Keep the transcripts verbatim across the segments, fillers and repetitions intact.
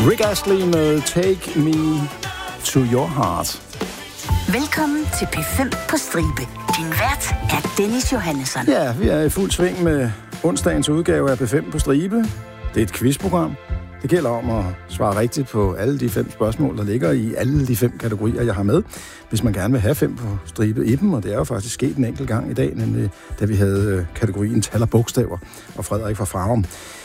Rick Astley med Take Me to Your Heart. Velkommen til P fem på stribe. Din vært er Dennis Johannesson. Ja, vi er i fuld sving med onsdagens udgave af P fem på stribe. Det er et quizprogram. Det gælder om at svare rigtigt på alle de fem spørgsmål, der ligger i alle de fem kategorier, jeg har med. Hvis man gerne vil have fem på stribe i dem, og det er jo faktisk sket en enkelt gang i dag, nemlig da vi havde kategorien tal og bogstaver, og Frederik fra Farum.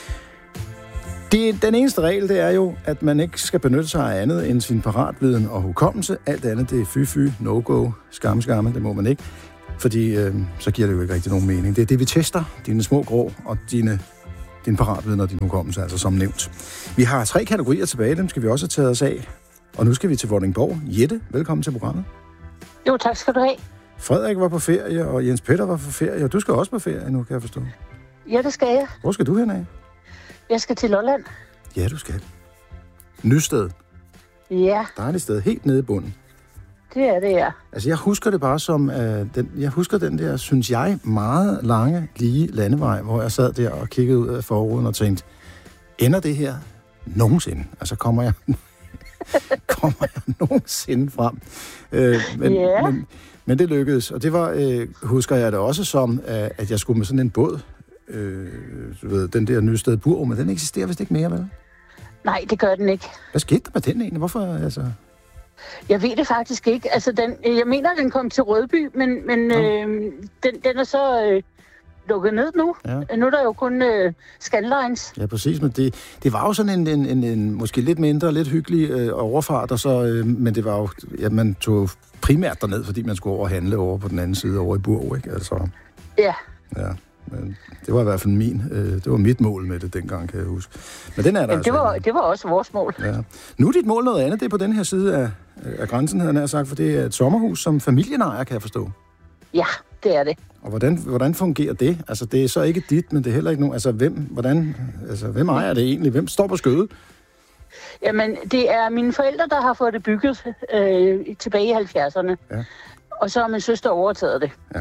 Det, den eneste regel, det er jo, at man ikke skal benytte sig af andet end sin paratviden og hukommelse. Alt andet, det er fy-fy, no-go, skam-skamme, det må man ikke. Fordi øh, så giver det jo ikke rigtig nogen mening. Det er det, vi tester, dine små grå og dine, din paratviden og din hukommelse, altså som nævnt. Vi har tre kategorier tilbage, dem skal vi også have taget os af. Og nu skal vi til Vordingborg. Jette, velkommen til programmet. Jo, tak skal du have. Frederik var på ferie, og Jens Peter var på ferie, og du skal også på ferie nu, kan jeg forstå. Ja, det skal jeg. Hvor skal du hen af? Jeg skal til Lolland. Ja, du skal. Nysted. Ja. Dejligt sted, helt nede i bunden. Det er det, ja. Altså, jeg husker det bare som, øh, den, jeg husker den der, synes jeg, meget lange, lige landevej, hvor jeg sad der og kiggede ud af forruden og tænkte, ender det her nogensinde? Altså, kommer jeg, kommer jeg nogensinde frem? Øh, men, yeah. men, men det lykkedes, og det var, øh, husker jeg det også som, øh, at jeg skulle med sådan en båd, øh, du ved, den der Nysted Burg, men den eksisterer vist ikke mere, vel? Nej, det gør den ikke. Hvad skete der med den egentlig? Hvorfor, altså... Jeg ved det faktisk ikke. Altså, den, jeg mener, den kom til Rødby, men, men øh, den, den er så øh, lukket ned nu. Ja. Nu er der jo kun øh, Scandlines. Ja, præcis. Men det, det var jo sådan en, en, en, en måske lidt mindre, lidt hyggelig øh, overfart, og så, øh, men det var jo, ja, man tog primært derned, fordi man skulle over og handle over på den anden side, over i Burg, ikke? Altså, ja. Ja, men det var i hvert fald min, øh, det var mit mål med det dengang, kan jeg huske. Men den er der ja, altså. Det var, det var også vores mål. Ja. Nu er dit mål noget andet, det er på den her side af, af grænsen, havde jeg sagt, for det er et sommerhus, som familien ejer, kan jeg forstå. Ja, det er det. Og hvordan, hvordan fungerer det? Altså, det er så ikke dit, men det er heller ikke nogen... Altså, hvem, hvordan, altså, hvem ejer det egentlig? Hvem står på skødet? Jamen, det er mine forældre, der har fået det bygget øh, tilbage i halvfjerdserne. Ja. Og så har min søster overtaget det. Ja.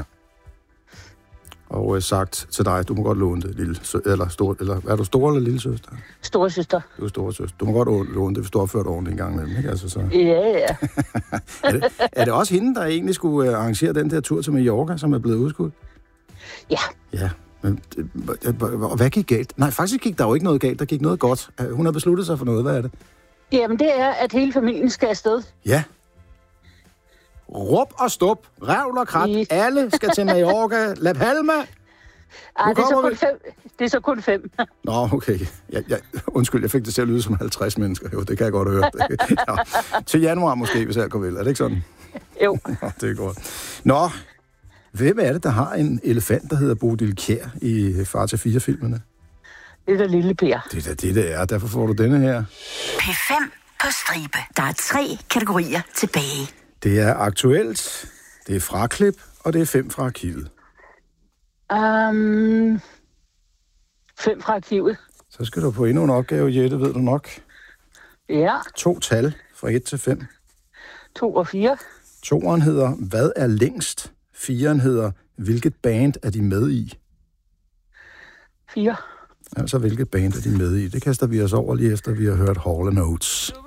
Og øh, sagt til dig, du må godt låne det, lille sø- eller, stor, eller er du stor eller lille søster? Store søster. Du er store søster. Du må godt låne det, hvis du har opført ordentligt en gang imellem, ikke? Altså, så. Ja, ja. er, det, er det også hende, der egentlig skulle øh, arrangere den der tur til Mallorca, som er blevet udskudt? Ja. Ja, men og hvad gik galt? Nej, faktisk gik der jo ikke noget galt, der gik noget godt. Hun har besluttet sig for noget, hvad er det? Jamen, det er, at hele familien skal afsted. Ja. Rup og stup, revl og krat, I... alle skal til Mallorca, La Palma. Ej, det er, så kun vi... fem. det er så kun fem. Nå, okay. Jeg, jeg, undskyld, jeg fik det til at lyde som halvtreds mennesker. Jo, det kan jeg godt høre. Ja. Til januar måske, hvis jeg går vel. Er det ikke sådan? Jo. Nå, det er godt. Nå, hvem er det, der har en elefant, der hedder Bodil Kjær i Far til fire-filmene? Det er da Lille Per. Det er da det, det er. Derfor får du denne her. P fem på stribe. Der er tre kategorier tilbage. Det er aktuelt, det er fraklip, og det er fem fra arkivet. Um, fem fra arkivet. Så skal du på endnu en opgave, Jette, ved du nok. Ja. To tal fra et til fem. To og fire. Toeren hedder, hvad er længst? Firen hedder, hvilket band er de med i? Fire. Altså, hvilket band er de med i? Det kaster vi os over lige efter, vi har hørt Hall and Oates.